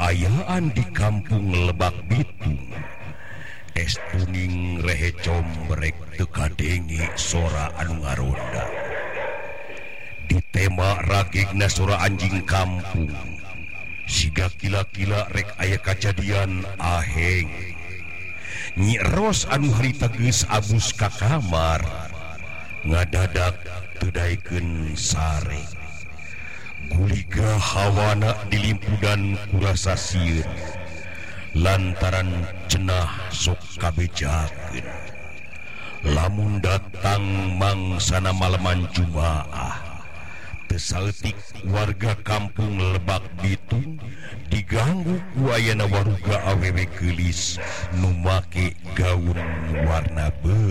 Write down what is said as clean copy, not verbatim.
Kaayaan di Kampung Lebak Bitung estuning rehe combrek teka dengi sora anu ngaronda. Di tema ragegna sora anjing kampung, siga kila-kila rek aya kajadian aheng. Nyi Ros anu harita geus abus ka kamar, ngadadak teudaikeun sare. Guliga hawana dilimpudan kurasa sieun, lantaran cenah sok kabejakeun. Lamun datang mangsana malaman Jumaah, teu saeutik warga Kampung Lebak Bitung diganggu ku ayana waruga awewe geulis nu make gaun warna